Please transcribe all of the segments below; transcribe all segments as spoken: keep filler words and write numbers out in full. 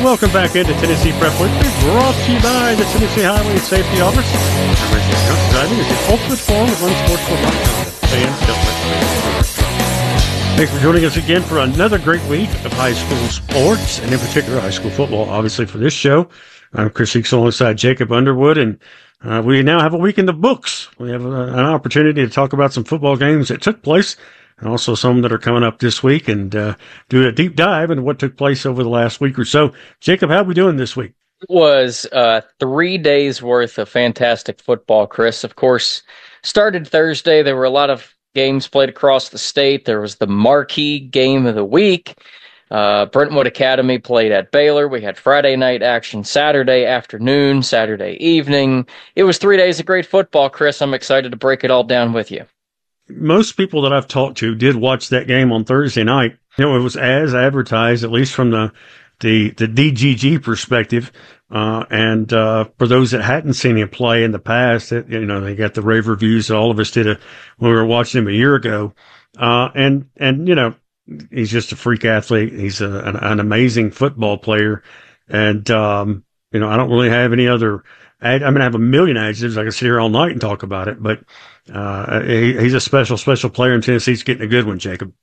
welcome back into Tennessee Prep Weekly, brought to you by the Tennessee Highway Safety Office. I'm Richard Jones. Driving is the ultimate form of unsportsful conduct. Fans don't let fans do. Thanks for joining us again for another great week of high school sports, and in particular high school football, obviously, for this show. I'm Chris Eakes alongside Jacob Underwood, and uh, we now have a week in the books. We have uh, an opportunity to talk about some football games that took place, and also some that are coming up this week, and uh, do a deep dive into what took place over the last week or so. Jacob, how are we doing this week? It was uh, three days worth of fantastic football, Chris. Of course, started Thursday. There were a lot of games played across the state. There was the marquee game of the week. Uh, Brentwood Academy played at Baylor. We had Friday night action Saturday afternoon, Saturday evening. It was three days of great football, Chris. I'm excited to break it all down with you. Most people that I've talked to did watch that game on Thursday night. You know, it was as advertised, at least from the the, the D G G perspective. Uh, and uh, for those that hadn't seen him play in the past, it, you know, they got the rave reviews that all of us did a, when we were watching him a year ago. Uh, and, and, you know, he's just a freak athlete. He's a, an, an amazing football player. And, um, you know, I don't really have any other, ad- I mean, I have a million adjectives. I can sit here all night and talk about it, but Uh, he, he's a special, special player, and Tennessee's getting a good one, Jacob.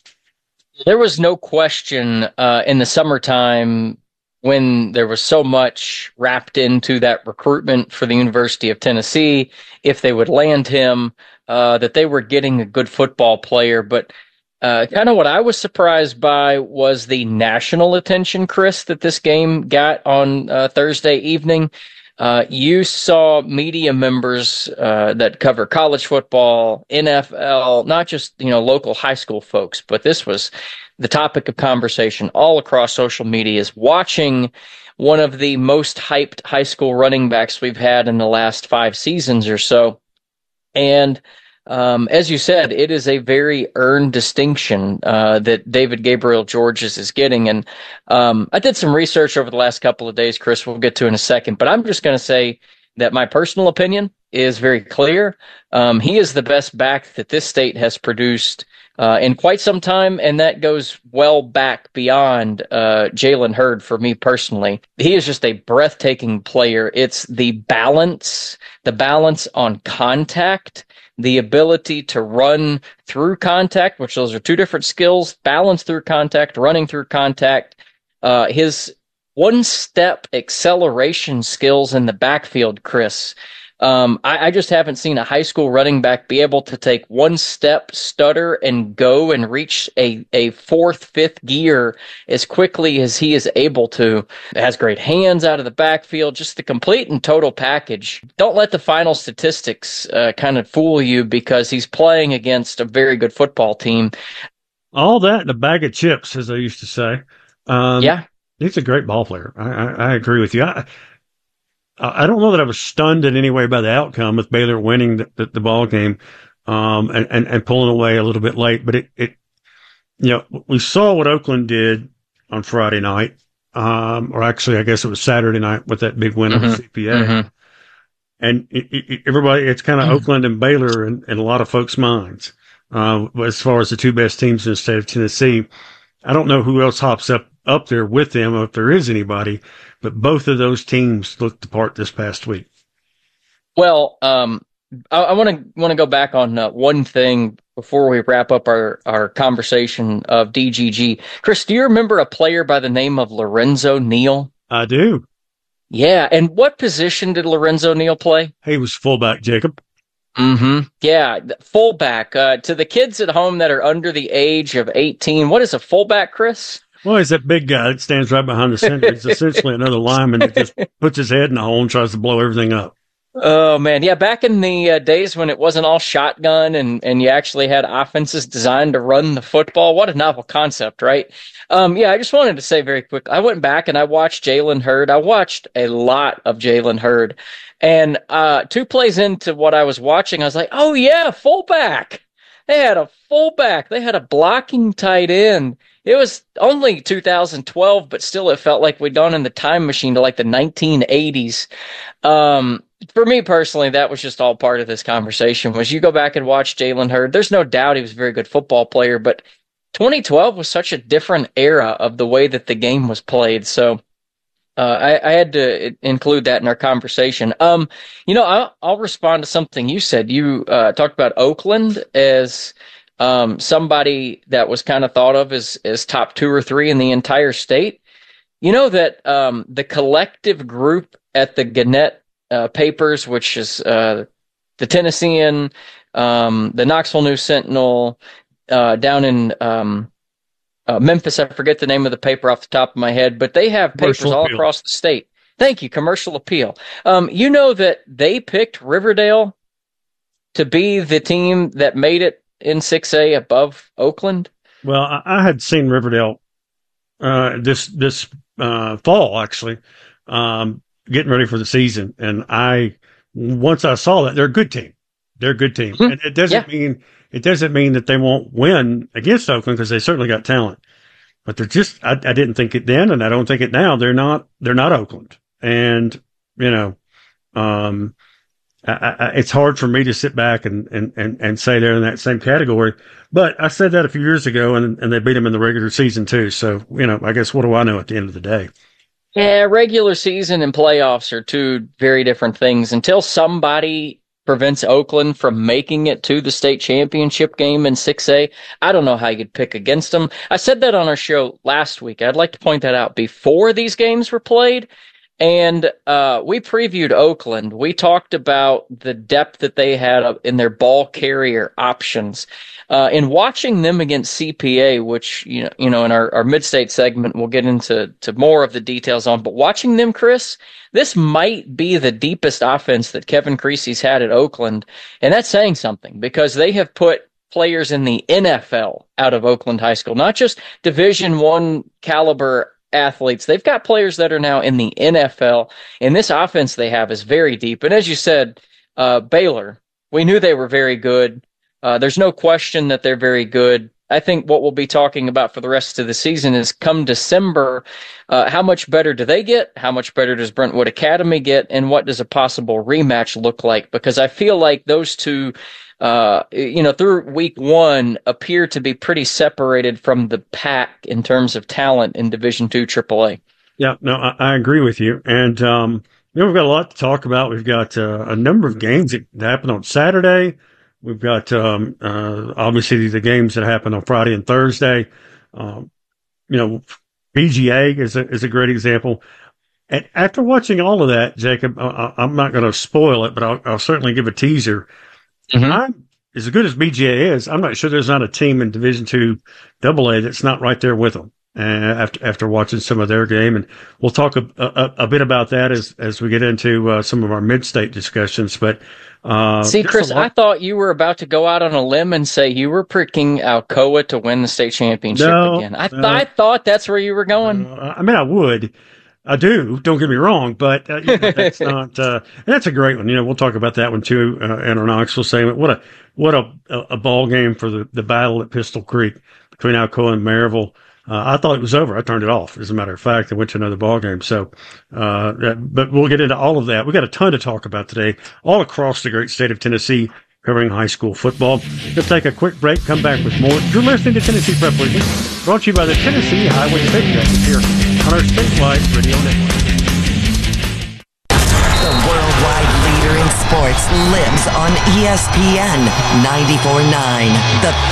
There was no question uh, in the summertime when there was so much wrapped into that recruitment for the University of Tennessee, if they would land him, uh, that they were getting a good football player. But uh, kind of what I was surprised by was the national attention, Chris, that this game got on uh, Thursday evening. Uh, you saw media members uh, that cover college football, N F L, not just, you know, local high school folks, but this was the topic of conversation all across social media, is watching one of the most hyped high school running backs we've had in the last five seasons or so. And Um, as you said, it is a very earned distinction uh, that David Gabriel Georges is getting. And um, I did some research over the last couple of days, Chris, we'll get to in a second. But I'm just going to say that my personal opinion is very clear. Um, he is the best back that this state has produced uh, in quite some time, and that goes well back beyond uh, Jalen Hurd for me personally. He is just a breathtaking player. It's the balance, the balance on contact, the ability to run through contact, which those are two different skills, balance through contact, running through contact, uh, his one-step acceleration skills in the backfield, Chris. Um, I, I just haven't seen a high school running back be able to take one step, stutter, and go and reach a, a fourth, fifth gear as quickly as he is able to. Has great hands out of the backfield, just the complete and total package. Don't let the final statistics uh, kind of fool you, because he's playing against a very good football team. All that in a bag of chips, as I used to say. Um, yeah. He's a great ball player. I, I, I agree with you. I, I don't know that I was stunned in any way by the outcome with Baylor winning the, the, the ball game, um, and, and, and pulling away a little bit late. But it, it, you know, we saw what Oakland did on Friday night, um, or actually, I guess it was Saturday night with that big win Mm-hmm. over C P A. Mm-hmm. And it, it, everybody, it's kind of mm-hmm. Oakland and Baylor in, in a lot of folks' minds, uh, as far as the two best teams in the state of Tennessee. I don't know who else hops up, up there with them, or if there is anybody, but both of those teams looked the part this past week. Well, um, I want to want to go back on uh, one thing before we wrap up our, our conversation of D G G. Chris, do you remember a player by the name of Lorenzo Neal? I do. Yeah, and what position did Lorenzo Neal play? He was fullback, Jacob. Mm-hmm. Yeah, fullback. Uh, to the kids at home that are under the age of eighteen, what is a fullback, Chris? Well, he's that big guy that stands right behind the center. He's essentially another lineman that just puts his head in the hole and tries to blow everything up. Oh, man. Yeah, back in the uh, days when it wasn't all shotgun and, and you actually had offenses designed to run the football. What a novel concept, right? Um, yeah, I just wanted to say very quick, I went back and I watched Jalen Hurd. I watched a lot of Jalen Hurd. And uh, two plays into what I was watching, I was like, oh, yeah, fullback. They had a fullback. They had a blocking tight end. It was only two thousand twelve, but still it felt like we'd gone in the time machine to like the nineteen eighties. Um, for me personally, that was just all part of this conversation. Was you go back and watch Jalen Hurd, there's no doubt he was a very good football player, but twenty twelve was such a different era of the way that the game was played. So Uh, I, I had to include that in our conversation. Um, you know, I'll, I'll respond to something you said. You uh, talked about Oakland as um, somebody that was kind of thought of as, as top two or three in the entire state. You know that um, the collective group at the Gannett uh, papers, which is uh, the Tennessean, um, the Knoxville News Sentinel, uh, down in um, uh, Memphis, I forget the name of the paper off the top of my head, but they have papers Commercial all Appeal. across the state. Thank you, Commercial Appeal. Um, you know that they picked Riverdale to be the team that made it in six A above Oakland? Well, I, I had seen Riverdale uh, this this uh, fall, actually, um, getting ready for the season. And I, once I saw that, they're a good team. They're a good team. Mm-hmm. And it doesn't yeah. mean it doesn't mean that they won't win against Oakland, because they certainly got talent. But they're just, I, I didn't think it then, and I don't think it now. They're not, they're not Oakland. And, you know, um, I, I, it's hard for me to sit back and, and, and, and say they're in that same category. But I said that a few years ago, and, and they beat them in the regular season too. So, you know, I guess what do I know at the end of the day? Yeah, regular season and playoffs are two very different things. Until somebody prevents Oakland from making it to the state championship game in six A, I don't know how you could pick against them. I said that on our show last week. I'd like to point that out. Before these games were played, and uh, we previewed Oakland. We talked about the depth that they had in their ball carrier options. Uh, in watching them against C P A, which, you know, you know, in our, our mid-state segment, we'll get into to more of the details on, but watching them, Chris, this might be the deepest offense that Kevin Creasy's had at Oakland, and that's saying something, because they have put players in the N F L out of Oakland High School, not just Division One caliber athletes. They've got players that are now in the N F L, and this offense they have is very deep. And as you said, uh, Baylor, we knew they were very good. Uh, there's no question that they're very good. I think what we'll be talking about for the rest of the season is, come December, uh, how much better do they get? How much better does Brentwood Academy get? And what does a possible rematch look like? Because I feel like those two, uh, you know, through week one appear to be pretty separated from the pack in terms of talent in Division Two triple A. Yeah, no, I, I agree with you. And, um, you know, we've got a lot to talk about. We've got uh, a number of games that happened on Saturday. We've got, um, uh, obviously the games that happen on Friday and Thursday. Um, you know, P G A is a, is a great example. And after watching all of that, Jacob, I, I'm not going to spoil it, but I'll, I'll certainly give a teaser. Mm-hmm. I'm, as good as B G A is, I'm not sure there's not a team in Division Two Double A that's not right there with them. Uh, after after watching some of their game, and we'll talk a, a, a bit about that as as we get into uh, some of our mid-state discussions. But uh, see, Chris, I thought you were about to go out on a limb and say you were picking Alcoa to win the state championship no, again. I, th- no, I thought that's where you were going. Uh, I mean, I would. I do. Don't get me wrong, but uh, you know, that's not. Uh, that's a great one. You know, we'll talk about that one too uh, in our Knoxville segment. What a what a a ball game for the, the battle at Pistol Creek between Alcoa and Maryville. Uh, I thought it was over. I turned it off. As a matter of fact, I went to another ball game. So, uh, that, but we'll get into all of that. We got a ton to talk about today, all across the great state of Tennessee, covering high school football. We'll take a quick break. Come back with more. You're listening to Tennessee Prep Weekly, brought to you by the Tennessee Highway Safety Act here on our statewide radio network. The worldwide leader in sports lives on E S P N ninety-four point nine. The